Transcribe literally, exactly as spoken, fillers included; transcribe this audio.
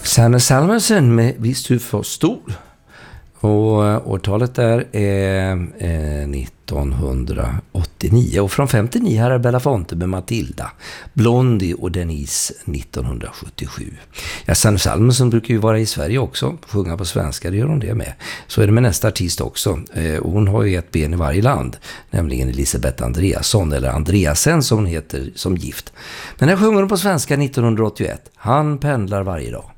Sanne Salmersen med Visst du förstod. Och årtalet där är eh, nittonhundraåttionio. Och från femtionio här är Belafonte med Matilda, Blondie och Denise nittonhundrasjuttiosju. Ja, Sanne Salmersen brukar ju vara i Sverige också, sjunga på svenska, det gör hon det med. Så är det med nästa artist också. Eh, och hon har ju ett ben i varje land, nämligen Elisabeth Andreasson, eller Andreasen som hon heter som gift. Men här sjunger hon på svenska nittonhundraåttioett. Han pendlar varje dag.